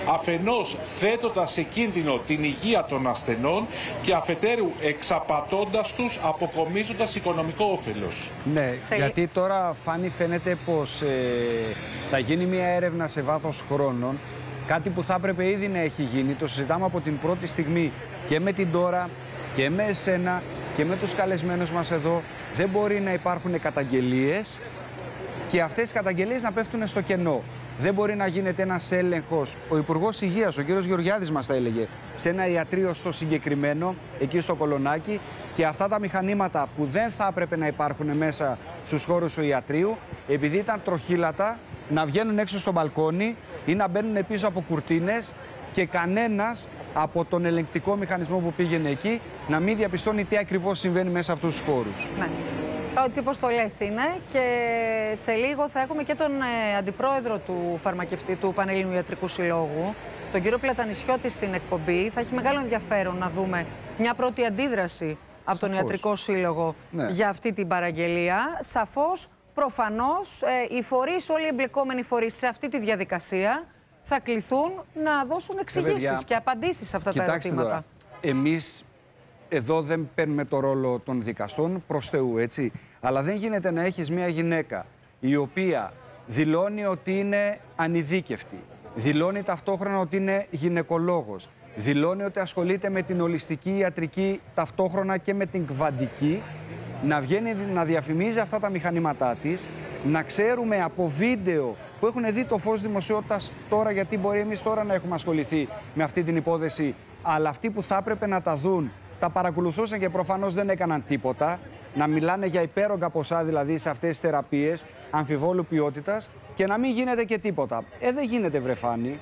αφενός θέτοντας σε κίνδυνο την υγεία των ασθενών και αφετέρου εξαπατώντας τους, αποκομίζοντας οικονομικό όφελος. Ναι, γιατί τώρα φαίνεται πως θα γίνει μια έρευνα σε βάθος χρόνων, κάτι που θα έπρεπε ήδη να έχει γίνει. Το συζητάμε από την πρώτη στιγμή και με την Τώρα και με εσένα και με τους καλεσμένους μας εδώ. Δεν μπορεί να υπάρχουν καταγγελίες και αυτές οι καταγγελίες να πέφτουν στο κενό. Δεν μπορεί να γίνεται ένας έλεγχος. Ο Υπουργός Υγείας, ο κύριος Γεωργιάδης, μας τα έλεγε, σε ένα ιατρείο στο συγκεκριμένο, εκεί στο Κολονάκι, και αυτά τα μηχανήματα που δεν θα έπρεπε να υπάρχουν μέσα στους χώρους του ιατρείου, επειδή ήταν τροχύλατα, να βγαίνουν έξω στο μπαλκόνι ή να μπαίνουν πίσω από κουρτίνες και κανένας από τον ελεγκτικό μηχανισμό που πήγαινε εκεί να μην διαπιστώνει τι ακριβώς συμβαίνει μέσα σε αυτούς τους χώρους. Ναι. Έτσι όπως το λες είναι, και σε λίγο θα έχουμε και τον αντιπρόεδρο του του Πανελλήνιου Ιατρικού Συλλόγου, τον κύριο Πλατανισιώτη, στην εκπομπή. Θα έχει μεγάλο ενδιαφέρον να δούμε μια πρώτη αντίδραση από τον Ιατρικό Σύλλογο για αυτή την παραγγελία. Σαφώς, προφανώς, οι φορείς, όλοι οι εμπλεκόμενοι φορείς σε αυτή τη διαδικασία θα κληθούν να δώσουν εξηγήσεις και απαντήσεις σε αυτά τα ερωτήματα. Τώρα, εμείς εδώ δεν παίρνουμε το ρόλο των δικαστών, προς Θεού, έτσι. Αλλά δεν γίνεται να έχεις μια γυναίκα η οποία δηλώνει ότι είναι ανειδίκευτη, δηλώνει ταυτόχρονα ότι είναι γυναικολόγος, δηλώνει ότι ασχολείται με την ολιστική ιατρική ταυτόχρονα και με την κβαντική, να βγαίνει να διαφημίζει αυτά τα μηχανήματά της, να ξέρουμε από βίντεο που έχουν δει το φως δημοσιότητας τώρα, γιατί μπορεί εμείς τώρα να έχουμε ασχοληθεί με αυτή την υπόθεση, αλλά αυτοί που θα έπρεπε να τα δουν τα παρακολουθούσαν και προφανώς δεν έκαναν τίποτα. Να μιλάνε για υπέρογκα ποσά δηλαδή σε αυτές τις θεραπείες αμφιβόλου ποιότητας και να μην γίνεται και τίποτα. Δεν γίνεται, βρε Φάνη.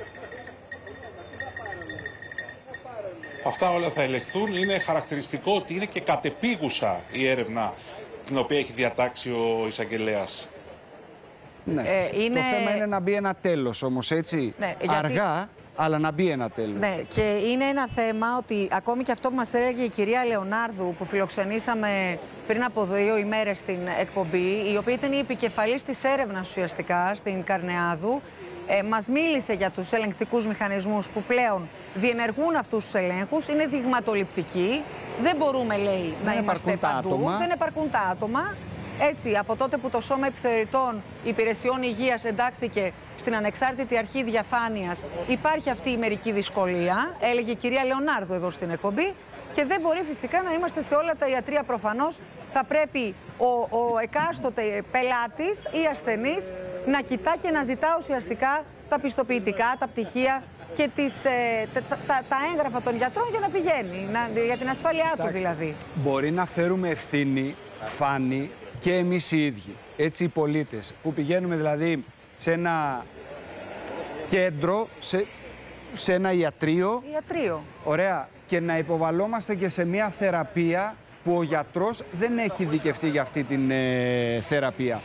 Αυτά όλα θα ελεγχθούν. Είναι χαρακτηριστικό ότι είναι και κατεπίγουσα η έρευνα την οποία έχει διατάξει ο εισαγγελέας. Ναι. Το θέμα είναι να μπει ένα τέλος όμως, έτσι. Ναι, αργά, αλλά να μπει ένα τέλος. Ναι, και είναι ένα θέμα ότι ακόμη και αυτό που μας έλεγε η κυρία Λεωνάρδου, που φιλοξενήσαμε πριν από 2 ημέρες στην εκπομπή, η οποία ήταν η επικεφαλής της έρευνας ουσιαστικά στην Καρνεάδου, μας μίλησε για τους ελεγκτικούς μηχανισμούς που πλέον διενεργούν αυτούς τους ελέγχους, είναι δειγματοληπτικοί, δεν μπορούμε, λέει, να είμαστε παντού, δεν επαρκούν τα άτομα. Έτσι, από τότε που το Σώμα Επιθεωρητών Υπηρεσιών Υγείας εντάχθηκε στην Ανεξάρτητη Αρχή Διαφάνειας, υπάρχει αυτή η μερική δυσκολία, έλεγε η κυρία Λεωνάρδου εδώ στην εκπομπή, και δεν μπορεί φυσικά να είμαστε σε όλα τα ιατρεία προφανώς. Θα πρέπει ο εκάστοτε πελάτης ή ασθενής να κοιτά και να ζητά ουσιαστικά τα πιστοποιητικά, τα πτυχία και τα έγγραφα των γιατρών για να πηγαίνει, για την ασφάλειά του δηλαδή. Μπορεί να φέρουμε ευθύνη, Φάνη, και εμείς οι ίδιοι, έτσι οι πολίτες, που πηγαίνουμε δηλαδή σε ένα κέντρο, σε ένα ιατρείο. Ωραία. Και να υποβαλόμαστε και σε μια θεραπεία που ο γιατρός δεν έχει ειδικευτεί για αυτή την θεραπεία.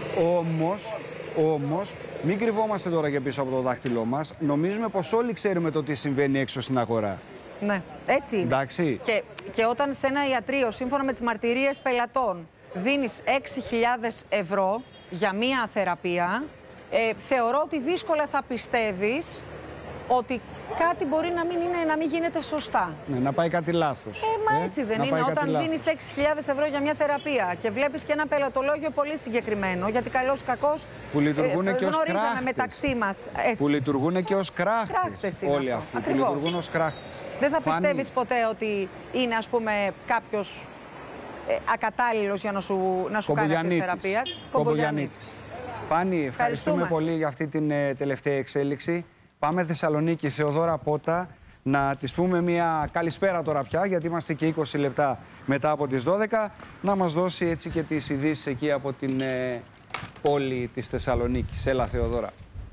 Όμως, μην κρυβόμαστε τώρα και πίσω από το δάχτυλό μας. Νομίζουμε πως όλοι ξέρουμε το τι συμβαίνει έξω στην αγορά. Ναι, έτσι είναι. Εντάξει. Και όταν σε ένα ιατρείο, σύμφωνα με τις μαρτυρίες πελατών, δίνεις 6.000 ευρώ για μία θεραπεία, θεωρώ ότι δύσκολα θα πιστεύεις ότι κάτι μπορεί να μην γίνεται σωστά. Ναι, να πάει κάτι λάθος. Μα έτσι δεν είναι. Όταν δίνεις 6.000 ευρώ για μια θεραπεία και βλέπεις και ένα πελατολόγιο πολύ συγκεκριμένο, γιατί καλώς κακώς που λειτουργούν και ως γνωρίζαμε μεταξύ μας. Έτσι. Που λειτουργούν και ως κράχτες όλοι αυτοί. Που λειτουργούν ως κράχτες. Δεν θα πιστεύεις ποτέ ότι είναι, ας πούμε, κάποιος ακατάλληλος για να σου κάνει αυτή τη θεραπεία. Κομπογιαννίτης. Φάνη, ευχαριστούμε πολύ για αυτή την τελευταία εξέλιξη. Πάμε Θεσσαλονίκη, Θεοδώρα Πότα, να της πούμε μια καλησπέρα τώρα πια, γιατί είμαστε και 20 λεπτά μετά από τις 12, να μας δώσει έτσι και τις ειδήσεις εκεί από την πόλη της Θεσσαλονίκης. Έλα, Θεοδώρα.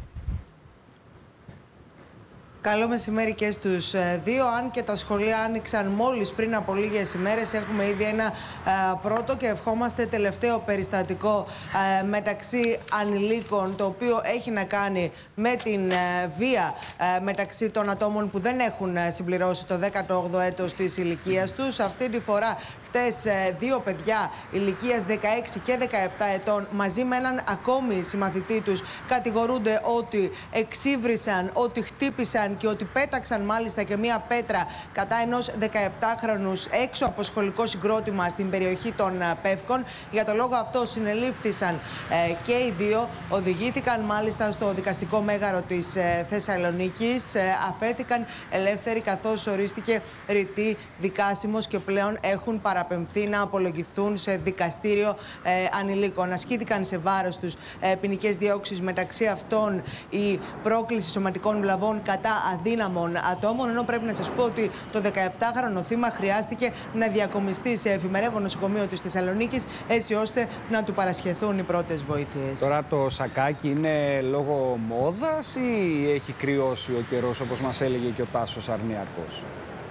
Καλό μεσημέρι και στους δύο. Αν και τα σχολεία άνοιξαν μόλις πριν από λίγες ημέρες, έχουμε ήδη ένα πρώτο και ευχόμαστε τελευταίο περιστατικό μεταξύ ανηλίκων, το οποίο έχει να κάνει με την βία μεταξύ των ατόμων που δεν έχουν συμπληρώσει το 18ο έτος της ηλικίας τους. Αυτή τη φορά Χτες 2 παιδιά ηλικίας 16 και 17 ετών μαζί με έναν ακόμη συμμαθητή τους κατηγορούνται ότι εξύβρισαν, ότι χτύπησαν και ότι πέταξαν μάλιστα και μία πέτρα κατά ενός 17χρονου έξω από σχολικό συγκρότημα στην περιοχή των Πεύκων. Για το λόγο αυτό συνελήφθησαν και οι δύο, οδηγήθηκαν μάλιστα στο δικαστικό μέγαρο της Θεσσαλονίκης, αφέθηκαν ελεύθεροι καθώς ορίστηκε ρητή δικάσιμος και πλέον έχουν παραπεμφθεί να απολογηθούν σε δικαστήριο ανηλίκων. Ασκήθηκαν σε βάρος τους ποινικές διώξεις, μεταξύ αυτών η πρόκληση σωματικών βλαβών κατά αδύναμων ατόμων, ενώ πρέπει να σας πω ότι το 17χρονο θύμα χρειάστηκε να διακομιστεί σε εφημερεύον νοσοκομείο της Θεσσαλονίκης έτσι ώστε να του παρασχεθούν οι πρώτες βοήθειες. Τώρα το σακάκι είναι λόγω μόδας ή έχει κρυώσει ο καιρός, όπως μας έλεγε και ο Τάσος Αρνιακός?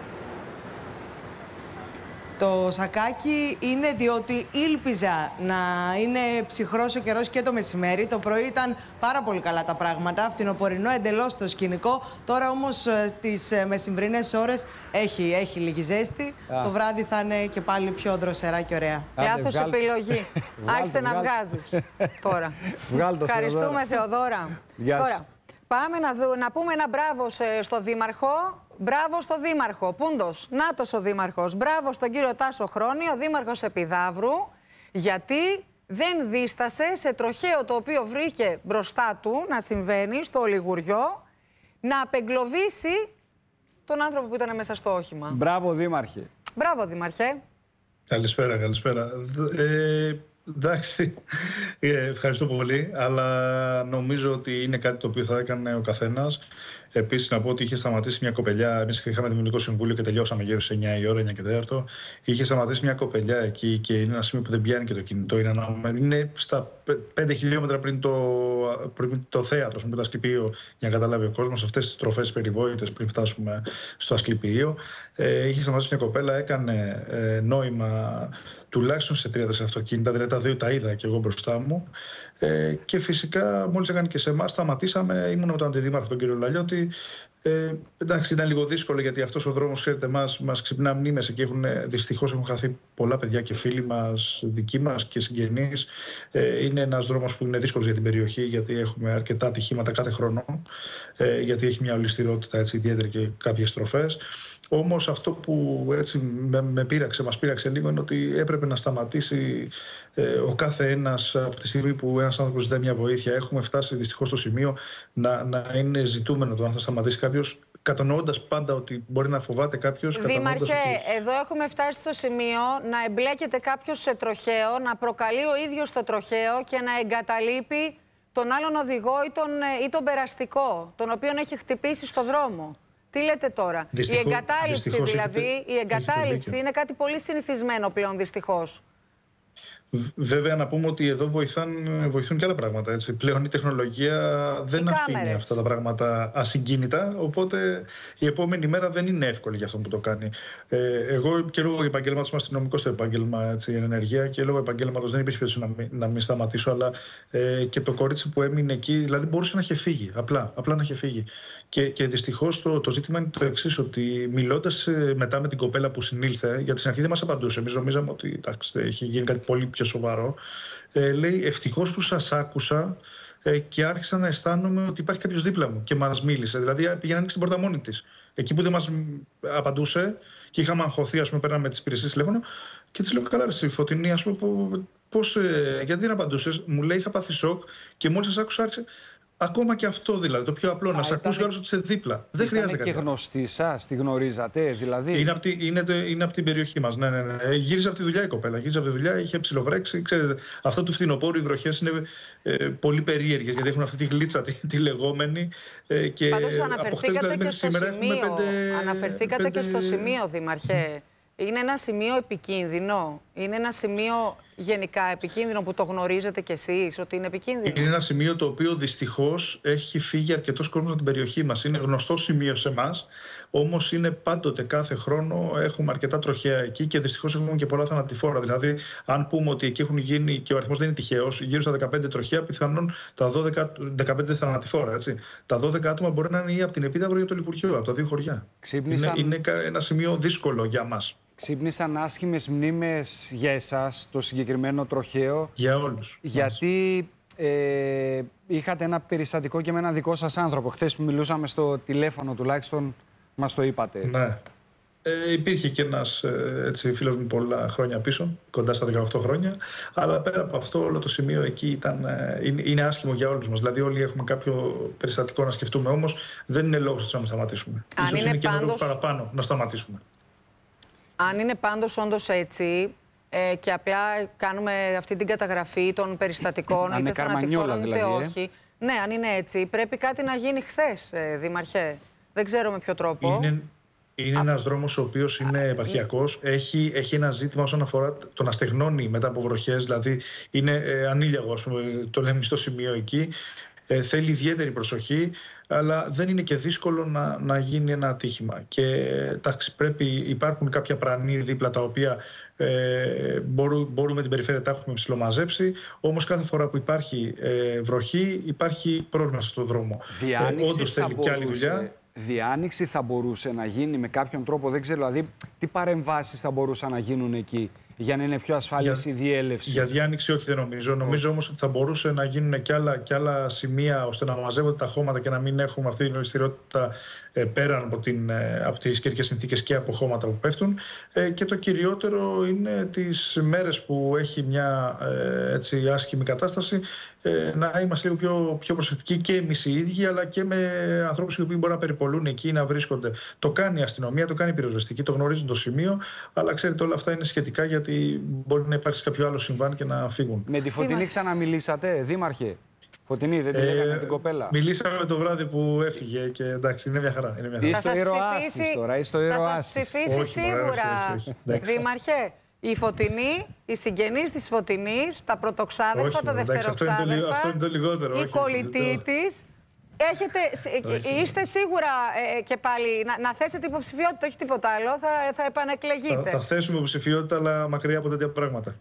Το σακάκι είναι διότι ήλπιζα να είναι ψυχρός ο καιρός και το μεσημέρι. Το πρωί ήταν πάρα πολύ καλά τα πράγματα, φθινοπορεινό εντελώς το σκηνικό. Τώρα όμως στις μεσημβρινές ώρες έχει λίγη ζέστη. Το βράδυ θα είναι και πάλι πιο δροσερά και ωραία. Λάθος επιλογή. Άρχισε να βγάζεις τώρα. Ευχαριστούμε, Θεοδώρα. Τώρα, πάμε να πούμε ένα μπράβο στο Δήμαρχο. Μπράβο στο Δήμαρχο. Πούντος, νάτος ο Δήμαρχος. Μπράβο στον κύριο Τάσο Χρόνη, ο Δήμαρχος Επιδαύρου, γιατί δεν δίστασε σε τροχαίο το οποίο βρήκε μπροστά του να συμβαίνει στο Λιγουριό, να απεγκλωβίσει τον άνθρωπο που ήταν μέσα στο όχημα. Μπράβο, Δήμαρχε. Μπράβο, Δήμαρχε. Καλησπέρα. Εντάξει, ευχαριστώ πολύ, αλλά νομίζω ότι είναι κάτι το οποίο θα έκανε ο καθένας. Επίσης, να πω ότι είχε σταματήσει μια κοπελιά. Εμείς είχαμε δημιουργικό συμβούλιο και τελειώσαμε γύρω σε 9 η ώρα, 9 και 4. Είχε σταματήσει μια κοπελιά εκεί και είναι ένα σημείο που δεν πιάνει και το κινητό. Είναι στα 5 χιλιόμετρα πριν το θέατρο, πριν το Ασκληπείο, για να καταλάβει ο κόσμος. Αυτές τις τροφές περιβόητες πριν φτάσουμε στο Ασκληπείο. Είχε σταματήσει μια κοπέλα, έκανε νόημα τουλάχιστον σε 3-4 αυτοκίνητα, δηλαδή τα δύο τα είδα και εγώ μπροστά μου. Και φυσικά μόλις έκανε και σε εμάς, σταματήσαμε. Ήμουν με τον αντιδήμαρχο, τον κύριο Λαλιώτη. Εντάξει, ήταν λίγο δύσκολο γιατί αυτός ο δρόμος, ξέρετε, μας ξυπνά μνήμες. Εκεί δυστυχώς έχουν χαθεί πολλά παιδιά και φίλοι μας, δικοί μας και συγγενείς. Είναι ένας δρόμος που είναι δύσκολος για την περιοχή, γιατί έχουμε αρκετά ατυχήματα κάθε χρόνο. Γιατί έχει μια ολισθηρότητα έτσι ιδιαίτερη και κάποιες στροφές. Όμως αυτό που έτσι μας πείραξε λίγο είναι ότι έπρεπε να σταματήσει ο κάθε ένας από τη στιγμή που ένας άνθρωπος ζητάει μια βοήθεια. Έχουμε φτάσει δυστυχώς στο σημείο να είναι ζητούμενο το αν θα σταματήσει κάποιος, κατανοώντας πάντα ότι μπορεί να φοβάται κάποιος. Δήμαρχε, εδώ έχουμε φτάσει στο σημείο να εμπλέκεται κάποιος σε τροχαίο, να προκαλεί ο ίδιος το τροχαίο και να εγκαταλείπει τον άλλον οδηγό ή τον περαστικό, τον οποίον έχει χτυπήσει στο δρόμο. Τι λέτε τώρα? Η εγκατάλειψη δηλαδή, η εγκατάλειψη είναι κάτι πολύ συνηθισμένο πλέον δυστυχώς. Βέβαια, να πούμε ότι εδώ βοηθούν και άλλα πράγματα. Έτσι. Πλέον η τεχνολογία δεν αφήνει αυτά τα πράγματα ασυγκίνητα, οπότε η επόμενη μέρα δεν είναι εύκολη για αυτόν που το κάνει. Εγώ και λόγω επαγγέλματος είμαι αστυνομικός στο επάγγελμα, έτσι, εν ενεργεία, και λόγω επαγγέλματος δεν υπήρχε περίπτωση να μην σταματήσω, αλλά και το κορίτσι που έμεινε εκεί, δηλαδή μπορούσε να είχε φύγει, απλά να είχε φύγει. Και δυστυχώς το ζήτημα είναι το εξής, ότι μιλώντας μετά με την κοπέλα που συνήλθε, γιατί στην αρχή δεν μας απαντούσε, εμείς νομίζαμε ότι έχει γίνει κάτι πολύ πιο σοβαρό, λέει ευτυχώς που σας άκουσα και άρχισα να αισθάνομαι ότι υπάρχει κάποιος δίπλα μου και μας μίλησε. Δηλαδή πήγε να ανοίξει την πόρτα μόνη της. Εκεί που δεν μας απαντούσε και είχαμε αγχωθεί, ας πούμε, πέραμε τις υπηρεσίες τηλέφωνο και της λέω: καλά, ρε Φωτεινή, ας πούμε, γιατί δεν απαντούσες? Μου λέει: είχα πάθει σοκ και μόλις σας άκουσα άρχισε. Ακόμα και αυτό δηλαδή, το πιο απλό, να σε ακούσει όλος ότι είσαι δίπλα. Δεν χρειάζεται κάτι. Είναι και γνωστή σας, τη γνωρίζατε δηλαδή? Είναι από την περιοχή μας. Ναι. Γύριζε από τη δουλειά η κοπέλα. Γύριζε από τη δουλειά, είχε ψιλοβρέξει. Ξέρετε, αυτό του φθινοπόρου οι βροχές είναι πολύ περίεργες, γιατί έχουν αυτή τη γλίτσα τη λεγόμενη. Πάντως αναφερθήκατε και στο σημείο, Δήμαρχε. Είναι ένα σημείο επικίνδυνο. Είναι ένα σημείο γενικά επικίνδυνο που το γνωρίζετε κι εσείς ότι είναι επικίνδυνο. Είναι ένα σημείο το οποίο δυστυχώς έχει φύγει αρκετός κόσμος από την περιοχή μας. Είναι γνωστό σημείο σε εμάς, όμως είναι πάντοτε κάθε χρόνο έχουμε αρκετά τροχαία εκεί και δυστυχώς έχουμε και πολλά θανατηφόρα. Δηλαδή, αν πούμε ότι εκεί έχουν γίνει, και ο αριθμός δεν είναι τυχαίος, γύρω στα 15 τροχαία, πιθανόν τα 15 θανατηφόρα. Έτσι. Τα 12 άτομα μπορεί να είναι ή από την Επίδαυρο ή από το Λικουριό, από τα δύο χωριά. Είναι ένα σημείο δύσκολο για μας. ξύπνησαν άσχημες μνήμες για εσάς, το συγκεκριμένο τροχαίο. Για όλους. Γιατί είχατε ένα περιστατικό και με έναν δικό σας άνθρωπο. Χθες που μιλούσαμε στο τηλέφωνο τουλάχιστον μας το είπατε. Ναι. Υπήρχε και ένας φίλος μου πολλά χρόνια πίσω, κοντά στα 18 χρόνια, αλλά πέρα από αυτό όλο το σημείο εκεί είναι άσχημο για όλους μας. Δηλαδή όλοι έχουμε κάποιο περιστατικό να σκεφτούμε, όμως δεν είναι λόγος να μην σταματήσουμε. Ίσως είναι και λόγος παραπάνω να σταματήσουμε. Αν είναι πάντως όντως έτσι και απλά κάνουμε αυτή την καταγραφή των περιστατικών, είτε θανατηφόρων είτε όχι. Ναι, αν είναι έτσι, πρέπει κάτι να γίνει χθες, Δήμαρχε. Δεν ξέρω με ποιο τρόπο. Είναι ένας δρόμος ο οποίος είναι επαρχιακός. Έχει ένα ζήτημα όσον αφορά το να στεγνώνει μετά από βροχές. Δηλαδή είναι ανήλιαγος, το λέμε στο σημείο εκεί. Θέλει ιδιαίτερη προσοχή, αλλά δεν είναι και δύσκολο να γίνει ένα ατύχημα. Και υπάρχουν κάποια πρανή δίπλα τα οποία μπορούμε την περιφέρεια τα έχουμε ψιλομαζέψει. Όμως κάθε φορά που υπάρχει βροχή υπάρχει πρόβλημα στον δρόμο. Όντως θέλει και άλλη δουλειά. Διάνοιξη θα μπορούσε να γίνει με κάποιον τρόπο, δεν ξέρω, δηλαδή τι παρεμβάσεις θα μπορούσαν να γίνουν εκεί για να είναι πιο ασφαλής η διέλευση. Για διάνοιξη όχι, δεν νομίζω. Νομίζω όμως ότι θα μπορούσε να γίνουν και άλλα σημεία ώστε να μαζεύονται τα χώματα και να μην έχουμε αυτή την ολισθηρότητα πέραν από τις καιρικές συνθήκες και από χώματα που πέφτουν. Και το κυριότερο είναι τις μέρες που έχει μια άσχημη κατάσταση να είμαστε λίγο πιο προσεκτικοί και εμείς οι ίδιοι, αλλά και με ανθρώπους οι οποίοι μπορεί να περιπολούν εκεί, να βρίσκονται. Το κάνει η αστυνομία, το κάνει η πυροσβεστική, το γνωρίζουν το σημείο, αλλά ξέρετε όλα αυτά είναι σχετικά γιατί μπορεί να υπάρξει κάποιο άλλο συμβάν και να φύγουν. Με τη Φωτεινή ξαναμιλήσατε, Δήμαρχε? Φωτεινή, δεν τη λέγανε την κοπέλα? Μιλήσαμε το βράδυ που έφυγε και εντάξει, είναι μια χαρά. Είσαι το ήρωάς της τώρα, είσαι το ήρωάς της. Θα σας ψηφίσει σίγουρα, Δήμαρχε. Η Φωτεινή, οι συγγενείς της Φωτεινής, τα πρωτοξάδερφα, τα δευτεροξάδερφα, η κολλητή της. Είστε σίγουρα και πάλι να θέσετε υποψηφιότητα, όχι τίποτα άλλο, θα επανεκλεγείτε. Θα θέσουμε υποψηφιότητα, αλλά μακριά από τέτοια πράγματα.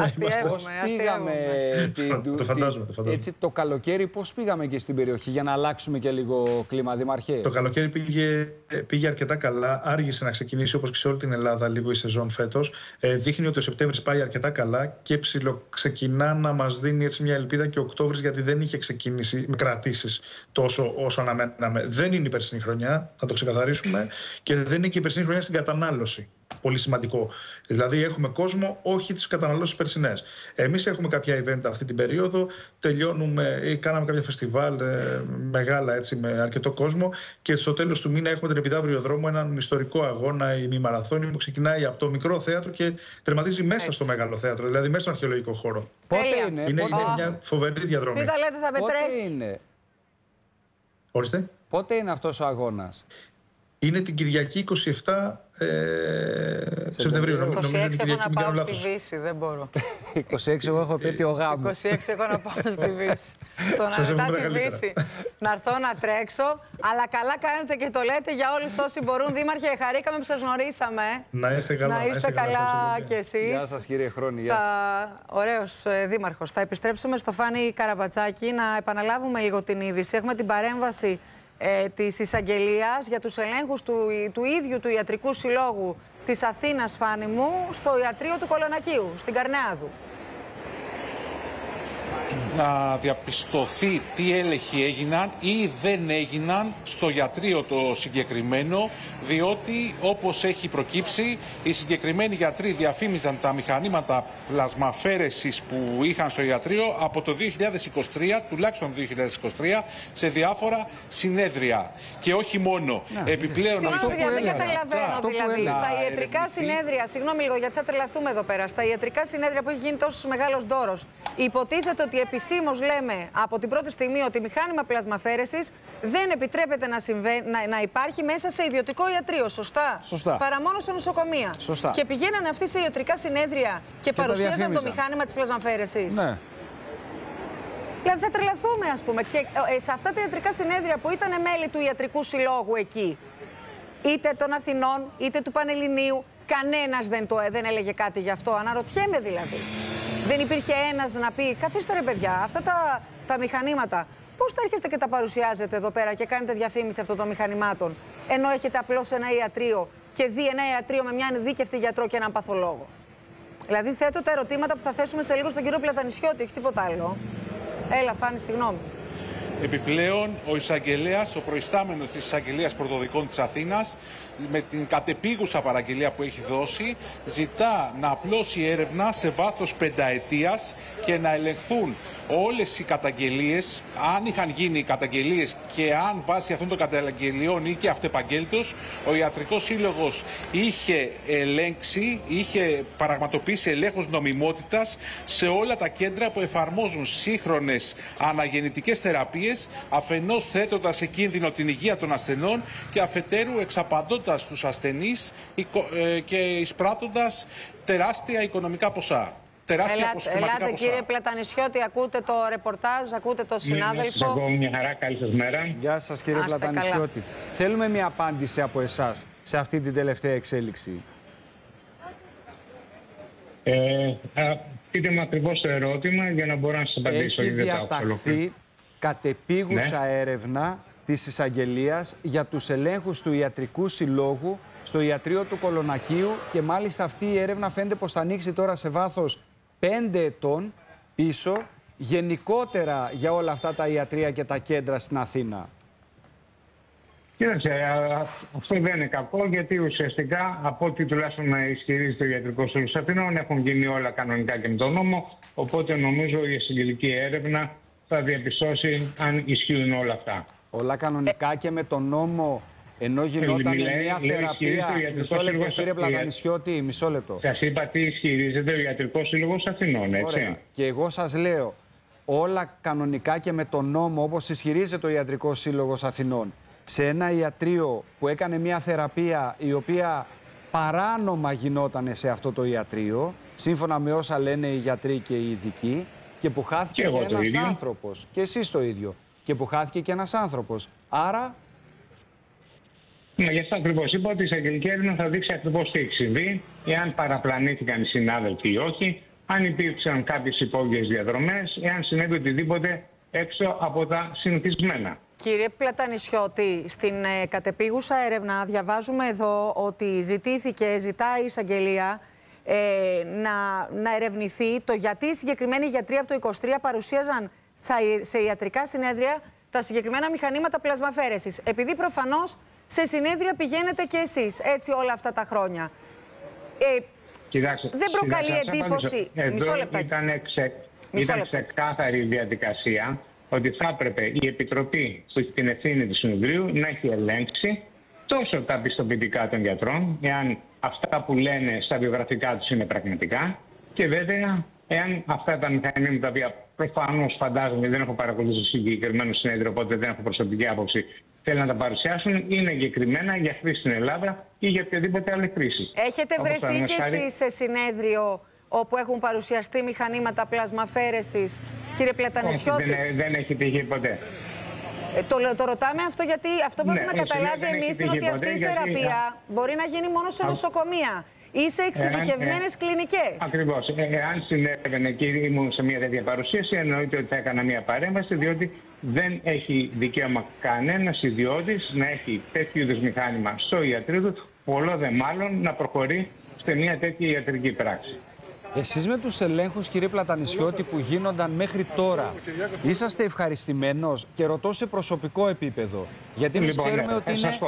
Το φαντάζομαι. Έτσι, το καλοκαίρι πώς πήγαμε και στην περιοχή για να αλλάξουμε και λίγο κλίμα, Δήμαρχε? Το καλοκαίρι πήγε αρκετά καλά. Άργησε να ξεκινήσει όπως και σε όλη την Ελλάδα λίγο η σεζόν φέτος. Δείχνει ότι ο Σεπτέμβρης πάει αρκετά καλά και ξεκινά να μας δίνει έτσι μια ελπίδα και ο Οκτώβρης, γιατί δεν είχε ξεκινήσει με κρατήσεις τόσο όσο αναμέναμε. Δεν είναι η περσινή χρονιά, να το ξεκαθαρίσουμε, και δεν είναι και η περσινή χρονιά στην κατανάλωση. Πολύ σημαντικό. Δηλαδή, έχουμε κόσμο, όχι τις καταναλώσεις περσινές. Εμείς έχουμε κάποια event αυτή την περίοδο, κάναμε κάποια φεστιβάλ μεγάλα έτσι, με αρκετό κόσμο, και στο τέλος του μήνα έχουμε τον Επιδαύριο Δρόμο, έναν ιστορικό αγώνα, η ημιμαραθώνη, που ξεκινάει από το μικρό θέατρο και τερματίζει μέσα στο μεγάλο θέατρο, δηλαδή μέσα στον αρχαιολογικό χώρο. Πότε είναι μια φοβερή διαδρομή. Μην τα λέτε, θα μετρέσει. Ορίστε. Πότε είναι αυτός ο αγώνας? Είναι την Κυριακή 27 Σεπτεμβρίου. 26 έχω να πάω στη Βύση, δεν μπορώ. 26 εγώ έχω επέτειο γάμου. 26 έχω να πάω στη Βύση. Το να μετά τη Βύση να έρθω να τρέξω, αλλά καλά κάνετε και το λέτε για όλους όσοι μπορούν. Δήμαρχε, χαρήκαμε που σας γνωρίσαμε. Να είστε καλά. Να είστε καλά κι εσείς. Γεια σας κύριε Χρόνη, γεια σας. Ωραίος Δήμαρχος. Θα επιστρέψουμε στο Φάνη Καραμπατσάκη να επαναλάβουμε λίγο την είδηση. Έχουμε την παρέμβαση της εισαγγελίας για τους ελέγχους του ίδιου του Ιατρικού Συλλόγου της Αθήνας, Φάνη μου, στο ιατρείο του Κολονακίου, στην Καρνεάδου. Να διαπιστωθεί τι έλεγχοι έγιναν ή δεν έγιναν στο ιατρείο το συγκεκριμένο, διότι όπως έχει προκύψει, οι συγκεκριμένοι γιατροί διαφήμιζαν τα μηχανήματα πλασμαφέρεσης που είχαν στο ιατρείο από το 2023, τουλάχιστον 2023, σε διάφορα συνέδρια. Και όχι μόνο. Επιπλέον... Δεν καταλαβαίνω δηλαδή. Στα ιατρικά συνέδρια, συγγνώμη λίγο γιατί θα τρελαθούμε εδώ πέρα, στα ιατρικά συνέδρια που έχει γίνει τόσο μεγάλος δώρος, υποτίθεται ότι επισήμως λέμε από την πρώτη στιγμή ότι μηχάνημα πλασμαφέρεσης δεν επιτρέπεται να υπάρχει μέσα σε ιδιωτικό ιατρείο. Σωστά. Παρά μόνο σε νοσοκομεία. Σωστά. Και πηγαίνανε αυτοί σε ιατρικά συνέδρια και παρουσίαζαν το μηχάνημα της πλασμαφέρεσης. Ναι. Δηλαδή θα τρελαθούμε, ας πούμε. Και σε αυτά τα ιατρικά συνέδρια που ήταν μέλη του Ιατρικού Συλλόγου εκεί, είτε των Αθηνών είτε του Πανελληνίου, κανένας δεν έλεγε κάτι γι' αυτό. Αναρωτιέμαι δηλαδή. Δεν υπήρχε ένας να πει, καθίστε ρε παιδιά, αυτά τα μηχανήματα, πώς τα έρχεστε και τα παρουσιάζετε εδώ πέρα και κάνετε διαφήμιση αυτών των μηχανημάτων, ενώ έχετε απλώς ένα ιατρείο και δει ένα ιατρείο με μια ανειδίκευτη γιατρό και έναν παθολόγο? Δηλαδή θέτω τα ερωτήματα που θα θέσουμε σε λίγο στον κύριο Πλατανισιώτη, όχι τίποτα άλλο. Έλα, Φάνη, συγγνώμη. Επιπλέον, ο εισαγγελέας, ο προϊστάμενος της εισαγγελίας Πρωτοδικών της Αθήνας, με την κατεπίγουσα παραγγελία που έχει δώσει, ζητά να απλώσει έρευνα σε βάθος 5ετίας και να ελεγχθούν όλες οι καταγγελίες, αν είχαν γίνει καταγγελίες και αν βάσει αυτών των καταγγελιών ή και αυτεπαγγέλτος, ο Ιατρικός Σύλλογος είχε ελέγξει, είχε πραγματοποιήσει ελέγχους νομιμότητας σε όλα τα κέντρα που εφαρμόζουν σύγχρονες αναγεννητικές θεραπείες, αφενός θέτοντας σε κίνδυνο την υγεία των ασθενών και αφετέρου εξαπαντώντας τους ασθενείς και εισπράττοντας τεράστια οικονομικά ποσά. Ελάτε κύριε Πλατανισιώτη, ακούτε το ρεπορτάζ, ακούτε το συνάδελφο. Ναι, μια χαρά, καλή σας μέρα. Γεια σας κύριε Πλατανισιώτη. Θέλουμε μια απάντηση από εσάς σε αυτή την τελευταία εξέλιξη. Πείτε μου ακριβώς το ερώτημα για να μπορώ να σας απαντήσω. Έχει διαταχθεί κατεπίγουσα έρευνα της εισαγγελίας για τους ελέγχους του Ιατρικού Συλλόγου στο ιατρείο του Κολονακίου και μάλιστα αυτή η έρευνα φαίνεται πως θα ανοίξει τώρα σε βάθος 5 ετών πίσω, γενικότερα για όλα αυτά τα ιατρεία και τα κέντρα στην Αθήνα. Κοίταξε, αυτό δεν είναι κακό, γιατί ουσιαστικά από ό,τι τουλάχιστον ισχυρίζεται ο Ιατρικός Σύλλογος Αθηνών έχουν γίνει όλα κανονικά και με τον νόμο, οπότε νομίζω η εισαγγελική έρευνα θα διαπιστώσει αν ισχύουν όλα αυτά. Όλα κανονικά και με τον νόμο, ενώ γινόταν μια θεραπεία. Μισό λεπτό, κύριε Πλατανισιώτη, μισό λεπτό. Σας είπα τι ισχυρίζεται ο Ιατρικός Σύλλογος Αθηνών, έτσι. Ωραία. Και εγώ σας λέω, όλα κανονικά και με τον νόμο, όπως ισχυρίζεται ο Ιατρικός Σύλλογος Αθηνών, σε ένα ιατρείο που έκανε μια θεραπεία η οποία παράνομα γινόταν σε αυτό το ιατρείο, σύμφωνα με όσα λένε οι γιατροί και οι ειδικοί, και που χάθηκε και ένας άνθρωπος. Και εσείς το ίδιο. Και που χάθηκε και ένας άνθρωπος. Άρα... Ναι, γι' αυτό ακριβώς είπα ότι η εισαγγελική έρευνα θα δείξει ακριβώς τι έχει συμβεί, εάν παραπλανήθηκαν οι συνάδελφοι ή όχι, αν υπήρξαν κάποιες υπόγειες διαδρομές, εάν συνέβη οτιδήποτε έξω από τα συνηθισμένα. Κύριε Πλατανισιώτη, στην κατεπίγουσα έρευνα διαβάζουμε εδώ ότι ζητάει η εισαγγελία να ερευνηθεί το γιατί οι συγκεκριμένοι γιατροί από το 23 παρουσίαζαν σε ιατρικά συνέδρια τα συγκεκριμένα μηχανήματα πλασμαφέρεσης. Επειδή προφανώς σε συνέδρια πηγαίνετε και εσείς έτσι όλα αυτά τα χρόνια. Κοιτάξτε, δεν προκαλεί εντύπωση. Εδώ ήταν ξεκάθαρη η διαδικασία ότι θα έπρεπε η Επιτροπή που έχει την ευθύνη του Συνεδρίου να έχει ελέγξει τόσο τα πιστοποιητικά των γιατρών, εάν αυτά που λένε στα βιογραφικά τους είναι πραγματικά, και βέβαια εάν αυτά τα μηχανήματα, τα οποία προφανώς φαντάζομαι δεν έχω παρακολουθήσει στο συγκεκριμένο συνέδριο, οπότε δεν έχω προσωπική άποψη, θέλουν να τα παρουσιάσουν, είναι εγκεκριμένα για χρήση στην Ελλάδα ή για οποιαδήποτε άλλη χρήση. Έχετε βρεθεί κι εσείς σε συνέδριο όπου έχουν παρουσιαστεί μηχανήματα πλασμαφέρεσης, κύριε Πλατανισιώτη? Δεν έχει τύχει ποτέ. Το ρωτάμε αυτό γιατί αυτό που έχουμε καταλάβει εμείς είναι ότι αυτή η θεραπεία μπορεί να γίνει μόνο σε νοσοκομεία ή σε εξειδικευμένες κλινικές. Ακριβώς. Αν συνέβαινε και ήμουν σε μια τέτοια παρουσίαση, εννοείται ότι θα έκανα μια παρέμβαση, διότι δεν έχει δικαίωμα κανένας ιδιώτης να έχει τέτοιου είδους μηχάνημα στο ιατρείο του, πολλό δε μάλλον να προχωρεί σε μια τέτοια ιατρική πράξη. Εσείς με τους ελέγχους, κύριε Πλατανισιώτη, που γίνονταν μέχρι τώρα, είσαστε ευχαριστημένος? Και ρωτώ σε προσωπικό επίπεδο. Γιατί εμείς ξέρουμε ότι είναι...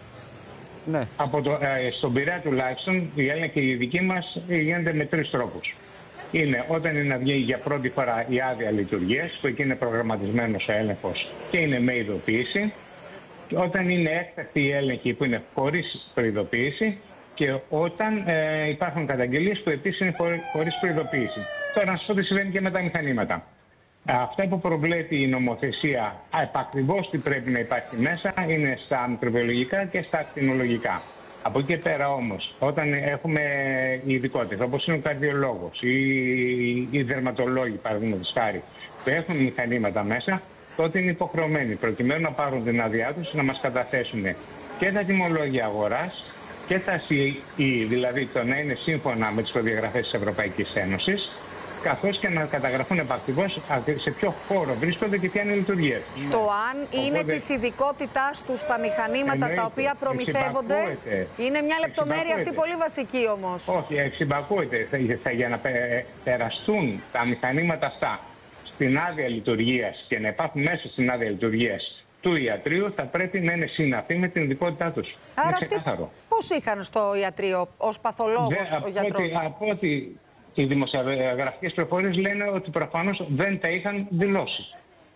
Ναι. Στον Πειραιά τουλάχιστον η έλεγχη η δική μας γίνεται με 3 τρόπους. Είναι όταν είναι να βγει για πρώτη φορά η άδεια λειτουργίας, που εκεί είναι προγραμματισμένος ο έλεγχος και είναι με ειδοποίηση. Όταν είναι έκτακτη η έλεγχη που είναι χωρίς προειδοποίηση. Και όταν υπάρχουν καταγγελίες που επίσης είναι χωρίς προειδοποίηση. Τώρα να σας πω τι συμβαίνει και με τα μηχανήματα. Αυτά που προβλέπει η νομοθεσία, επακριβώς τι πρέπει να υπάρχει μέσα, είναι στα μικροβιολογικά και στα ακτινολογικά. Από εκεί και πέρα όμως, όταν έχουμε ειδικότητες, όπως είναι ο καρδιολόγος ή οι δερματολόγοι, παραδείγματος χάρη, που έχουν μηχανήματα μέσα, τότε είναι υποχρεωμένοι, προκειμένου να πάρουν την άδειά τους, να μας καταθέσουν και τα τιμολόγια αγοράς και τα CE, δηλαδή το να είναι σύμφωνα με τις προδιαγραφές της Ευρωπαϊκής Ένωσης, καθώς και να καταγραφούν επακτικώς σε ποιο χώρο βρίσκονται και ποια είναι η λειτουργία τους. Το αν είναι της ειδικότητάς τους τα μηχανήματα τα οποία προμηθεύονται, είναι μια λεπτομέρεια αυτή πολύ βασική όμως. Όχι, εξυπακούεται. Για να περαστούν τα μηχανήματα αυτά στην άδεια λειτουργίας και να υπάρχουν μέσα στην άδεια λειτουργίας του ιατρείου, θα πρέπει να είναι συναφή με την ειδικότητά τους. Άρα αυτοί πώς είχαν στο ιατρείο ως παθολόγος ο γιατρός? Από ότι οι δημοσιογραφικές πληροφορίες λένε ότι προφανώς δεν τα είχαν δηλώσει.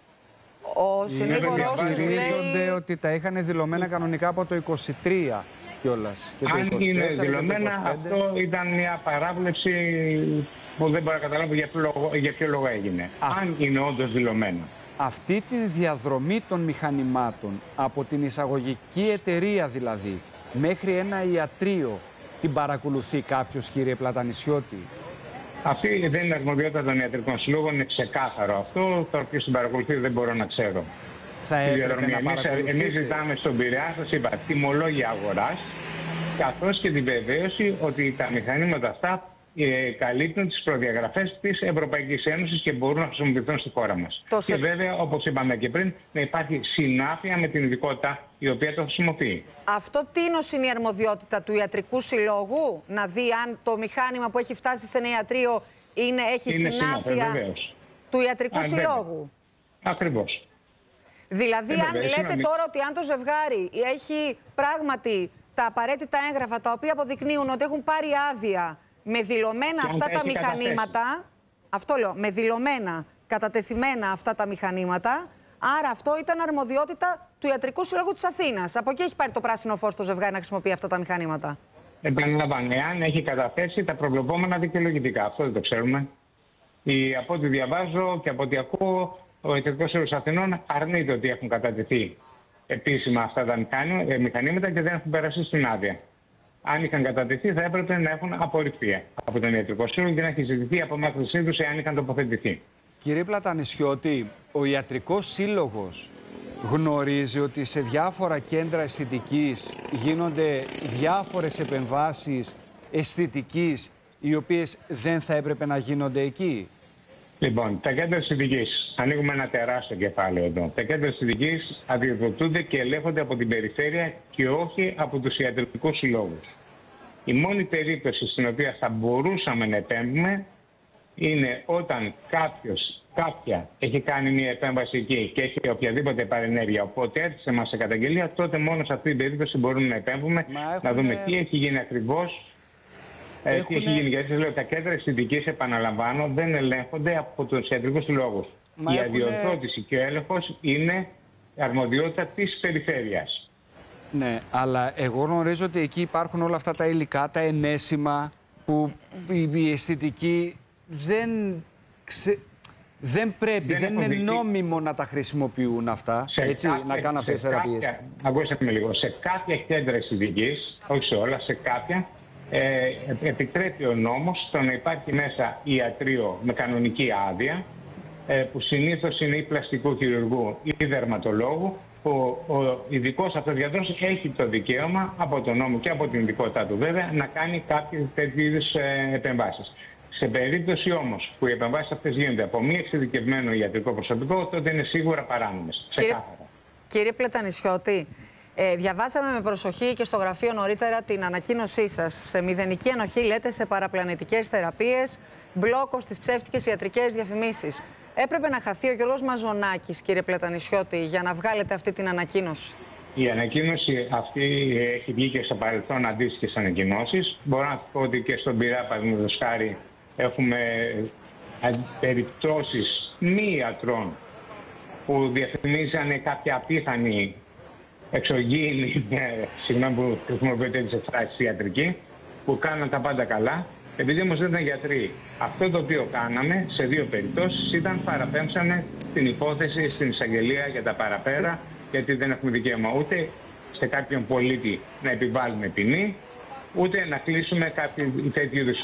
Ο συνήγορος ισχυρίζονται ότι τα είχαν δηλωμένα κανονικά από το 23 κιόλας. Αν είναι δηλωμένα, αυτό ήταν μια παράβλεψη που δεν μπορώ να καταλάβω για ποιο λόγο έγινε. Αν είναι όντως δηλωμένα. Αυτή τη διαδρομή των μηχανημάτων, από την εισαγωγική εταιρεία δηλαδή, μέχρι ένα ιατρείο, την παρακολουθεί κάποιος, κύριε Πλατανισιώτη? Αυτή δεν είναι αρμοδιότητα των ιατρικών συλλόγων, είναι ξεκάθαρο αυτό. Τώρα ποιος την παρακολουθεί δεν μπορώ να ξέρω. Θα έπρεπε να παρακολουθείτε. Εμείς ζητάμε στον Πειραιά, σας είπα, τιμολόγια αγοράς, καθώς και την βεβαίωση ότι τα μηχανήματα αυτά καλύπτουν τις προδιαγραφές της Ευρωπαϊκής Ένωσης και μπορούν να χρησιμοποιηθούν στη χώρα μας. Και βέβαια, όπως είπαμε και πριν, να υπάρχει συνάφεια με την ειδικότητα η οποία το χρησιμοποιεί. Αυτό τίνος είναι η αρμοδιότητα του ιατρικού συλλόγου, να δει αν το μηχάνημα που έχει φτάσει σε ένα ιατρείο έχει συνάφεια του ιατρικού συλλόγου? Ακριβώς. Δηλαδή, αν λέτε τώρα ότι αν το ζευγάρι έχει πράγματι τα απαραίτητα έγγραφα τα οποία αποδεικνύουν ότι έχουν πάρει άδεια με δηλωμένα αυτά τα μηχανήματα, αυτό λέω, με δηλωμένα, κατατεθειμένα αυτά τα μηχανήματα, άρα αυτό ήταν αρμοδιότητα του Ιατρικού Συλλόγου της Αθήνας. Από εκεί έχει πάρει το πράσινο φως το ζευγάρι να χρησιμοποιεί αυτά τα μηχανήματα. Επαναλαμβάνω, εάν έχει καταθέσει τα προβλεπόμενα δικαιολογητικά, αυτό δεν το ξέρουμε. Από ό,τι διαβάζω και από ό,τι ακούω, ο Ιατρικός Σύλλογος Αθηνών αρνείται ότι έχουν κατατεθεί επίσημα αυτά τα μηχανήματα και δεν έχουν περάσει στην άδεια. Αν είχαν κατατεθεί, θα έπρεπε να έχουν απορριφθεί από τον Ιατρικό Σύλλογο και να έχει ζητηθεί απομάκρυνσή τους εάν είχαν τοποθετηθεί. Κύριε Πλατανισιώτη, ο Ιατρικός Σύλλογος γνωρίζει ότι σε διάφορα κέντρα αισθητικής γίνονται διάφορες επεμβάσεις αισθητικής οι οποίες δεν θα έπρεπε να γίνονται εκεί? Λοιπόν, τα κέντρα αισθητικής, ανοίγουμε ένα τεράστιο κεφάλαιο εδώ. Τα κέντρα αισθητικής αδειοδοτούνται και ελέγχονται από την περιφέρεια και όχι από τους ιατρικούς συλλόγους. Η μόνη περίπτωση στην οποία θα μπορούσαμε να επέμβουμε είναι όταν κάποια έχει κάνει μια επέμβαση εκεί και έχει οποιαδήποτε παρενέργεια. Οπότε έρθει σε μας σε καταγγελία, τότε μόνο σε αυτή την περίπτωση μπορούμε να επέμβουμε, να δούμε τι έχει γίνει ακριβώς. Τι έχει γίνει, γιατί σας λέω, τα κέντρα αισθητικής, επαναλαμβάνω, δεν ελέγχονται από τους ιατρικούς συλλόγους. Η αδειοδότηση και ο έλεγχος είναι αρμοδιότητα της περιφέρειας. Ναι, αλλά εγώ γνωρίζω ότι εκεί υπάρχουν όλα αυτά τα υλικά, τα ενέσιμα, που η αισθητική δεν πρέπει, δεν είναι νόμιμο να τα χρησιμοποιούν αυτά, έτσι, να κάνουν αυτές τις θεραπείες. Ακούστε με λίγο, σε κάποια κέντρα αισθητικής, όχι σε όλα, σε κάποια, επιτρέπει ο νόμος το να υπάρχει μέσα ιατρείο με κανονική άδεια, που συνήθως είναι ή πλαστικού χειρουργού ή δερματολόγου, που ο ειδικός αυτός γιατρός έχει το δικαίωμα από τον νόμο και από την ειδικότητά του βέβαια να κάνει κάποιες τέτοιου είδους επεμβάσεις. Σε περίπτωση όμως που οι επεμβάσεις αυτές γίνονται από μη εξειδικευμένο ιατρικό προσωπικό, τότε είναι σίγουρα παράνομες. Κύριε Πλατανισιώτη, διαβάσαμε με προσοχή και στο γραφείο νωρίτερα την ανακοίνωσή σας. Σε μηδενική ανοχή λέτε σε παραπλανητικές θεραπείες, μπλόκο στις ψεύτικες ιατρικές διαφημίσεις. Έπρεπε να χαθεί ο Γιώργος Μαζονάκης, κύριε Πλατανισιώτη, για να βγάλετε αυτή την ανακοίνωση? Η ανακοίνωση αυτή έχει βγει και στο παρελθόν αντίστοιχες ανακοινώσεις. Μπορώ να πω ότι και στον Πειραιά, παραδείγματος χάρη, έχουμε περιπτώσεις μη ιατρών που διαφημίζανε κάποια απίθανη εξωγήινη, συγγνώμη που χρησιμοποιώ τέτοιες εκφράσεις, ιατρική, που κάναν τα πάντα καλά, επειδή όμως δεν ήταν γιατροί. Αυτό το οποίο κάναμε σε δύο περιπτώσεις ήταν παραπέμψαμε την υπόθεση στην εισαγγελία για τα παραπέρα, γιατί δεν έχουμε δικαίωμα ούτε σε κάποιον πολίτη να επιβάλλουμε ποινή, ούτε να κλείσουμε κάποιο τέτοιο είδους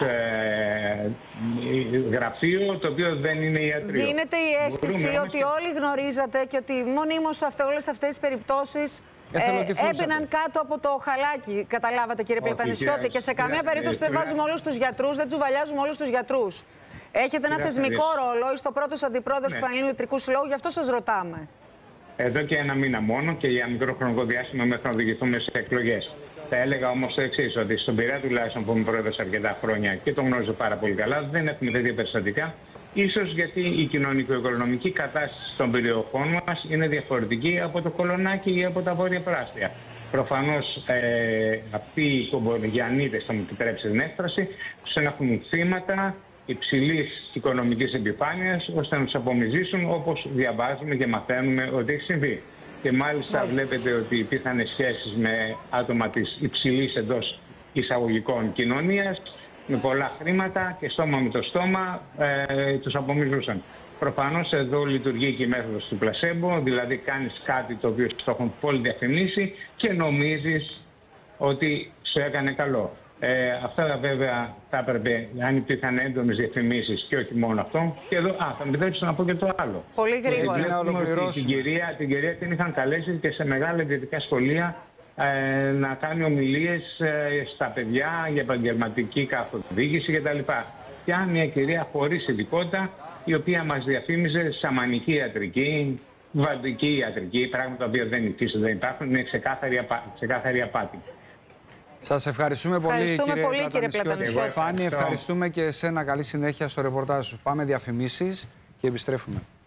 γραφείο το οποίο δεν είναι ιατρείο. Δίνεται η αίσθηση ότι όλοι γνωρίζατε και ότι μονίμως όλες αυτές τις περιπτώσεις έμπαιναν κάτω από το χαλάκι, καταλάβατε, κύριε Πλατανισιώτη, και σε καμία περίπτωση δεν βάζουμε όλους τους γιατρούς, δεν τσουβαλιάζουμε όλους τους γιατρούς. Έχετε ένα θεσμικό ρόλο, είστε ο πρώτος αντιπρόεδρος του Πανελλήνιου Ιατρικού Συλλόγου, γι' αυτό σας ρωτάμε. Εδώ και ένα μήνα μόνο και για μικρό χρονικό διάστημα μέχρι να οδηγηθούμε σε εκλογές. Θα έλεγα όμως το εξής, ότι στον Πειραιά τουλάχιστον που είμαι πρόεδρος αρκετά χρόνια και τον γνωρίζω πάρα πολύ καλά, δεν έχουμε τέτοια περιστατικά. Ίσως γιατί η κοινωνικο-οικονομική κατάσταση των περιοχών μας είναι διαφορετική από το Κολονάκι ή από τα Βόρεια Πράστια. Προφανώς αυτοί οι κομπογιαννίτες, θα μου επιτρέψετε την έκφραση, τους έχουν θύματα υψηλής οικονομικής επιφάνειας, ώστε να τους απομυζήσουν, όπως διαβάζουμε και μαθαίνουμε ότι έχει συμβεί. Και μάλιστα βλέπετε ότι υπήρχαν σχέσεις με άτομα της υψηλής εντός εισαγωγικών κοινωνίας, με πολλά χρήματα και στόμα με το στόμα τους απομυζούσαν. Προφανώς εδώ λειτουργεί και η μέθοδος του πλασέμπο, δηλαδή κάνεις κάτι το οποίο το έχουν πολύ διαφημίσει και νομίζεις ότι σου έκανε καλό. Αυτά βέβαια θα έπρεπε, αν υπήρχαν έντονες διαφημίσεις και όχι μόνο αυτό. Και εδώ, θα με επιτρέψετε να πω και το άλλο. Πολύ γρήγορα. Την κυρία την είχαν καλέσει και σε μεγάλα ιδιωτικά σχολεία να κάνει ομιλίες στα παιδιά για επαγγελματική καθοδήγηση κτλ. Και αν μια κυρία χωρίς ειδικότητα, η οποία μας διαφήμιζε σαμανική ιατρική, βαντική ιατρική, πράγματα που δεν υφίστανται, δεν υπάρχουν, είναι ξεκάθαρη απάτη. Σας ευχαριστούμε πολύ, κύριε Πλατανισιώτη. Φάνη, ευχαριστούμε και εσένα. Καλή συνέχεια στο ρεπορτάζ σου. Πάμε διαφημίσεις και επιστρέφουμε.